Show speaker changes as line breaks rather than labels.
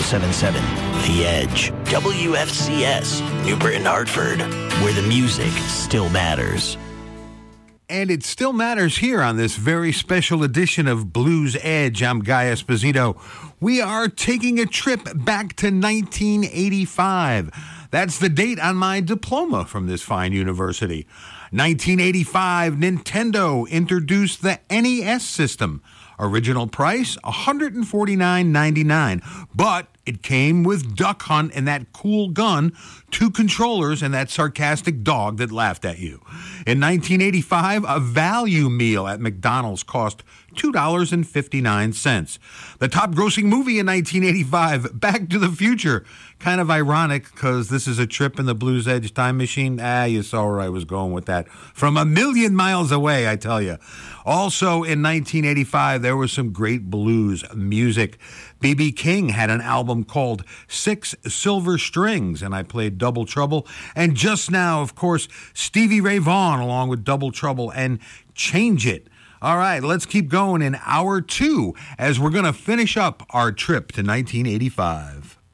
1077 The Edge, WFCS, New Britain, Hartford, where the music still matters.
And it still matters here on this very special edition of Blues Edge. I'm Guy Esposito. We are taking a trip back to 1985. That's the date on my diploma from this fine university. 1985, Nintendo introduced the NES system. Original price, $149.99, but it came with Duck Hunt and that cool gun, 2 controllers, and that sarcastic dog that laughed at you. In 1985, a value meal at McDonald's cost $2.59. The top grossing movie in 1985, Back to the Future. Kind of ironic because this is a trip in the Blues Edge time machine. You saw where I was going with that. From a million miles away, I tell you. Also in 1985, there was some great blues music. B.B. King had an album called Six Silver Strings, and I played Double Trouble. And just now, of course, Stevie Ray Vaughan along with Double Trouble and Change It. All right, let's keep going in hour 2 as we're going to finish up our trip to 1985.